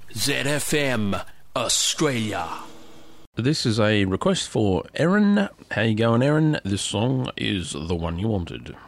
ZFM Australia. This is a request for Erin. How you going, Erin? This song is the one you wanted.